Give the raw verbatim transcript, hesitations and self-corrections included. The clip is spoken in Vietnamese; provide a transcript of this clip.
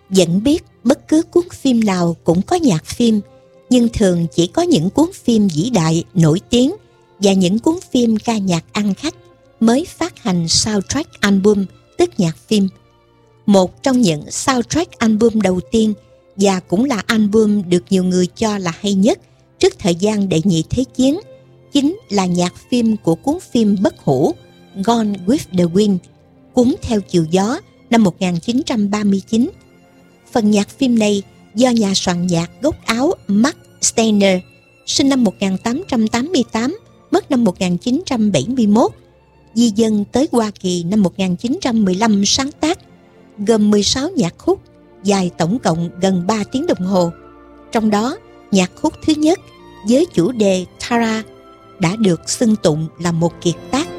Vẫn biết bất cứ cuốn phim nào cũng có nhạc phim, nhưng thường chỉ có những cuốn phim vĩ đại, nổi tiếng và những cuốn phim ca nhạc ăn khách mới phát hành soundtrack album, tức nhạc phim. Một trong những soundtrack album đầu tiên và cũng là album được nhiều người cho là hay nhất trước thời gian Đệ nhị Thế chiến chính là nhạc phim của cuốn phim bất hủ Gone with the Wind, Cuốn theo chiều gió năm một nghìn chín trăm ba mươi chín. Phần nhạc phim này do nhà soạn nhạc gốc Áo Max Steiner, sinh năm một nghìn tám trăm tám mươi tám, mất năm một nghìn chín trăm bảy mươi mốt, di dân tới Hoa Kỳ năm một nghìn chín trăm mười lăm sáng tác, gồm mười sáu nhạc khúc, dài tổng cộng gần ba tiếng đồng hồ. Trong đó, nhạc khúc thứ nhất với chủ đề Tara đã được xưng tụng là một kiệt tác.